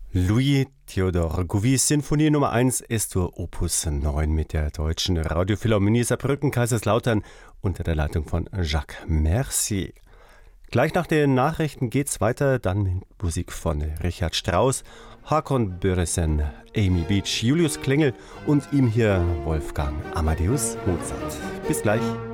Louis Theodor Gouvis Sinfonie Nummer 1 Estur Opus 9 mit der Deutschen Radiophilharmonie Saarbrücken Kaiserslautern unter der Leitung von Jacques Mercier. Gleich nach den Nachrichten geht's weiter, dann mit Musik von Richard Strauss, Håkon Börresen, Amy Beach, Julius Klingel und ihm hier Wolfgang Amadeus Mozart. Bis gleich.